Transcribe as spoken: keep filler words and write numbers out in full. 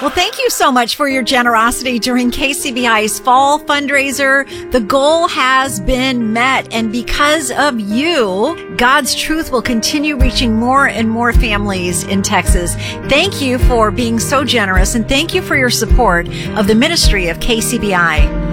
Well, thank you so much for your generosity during K C B I's fall fundraiser. The goal has been met, and because of you, God's truth will continue reaching more and more families in Texas. Thank you for being so generous, and thank you for your support of the ministry of K C B I.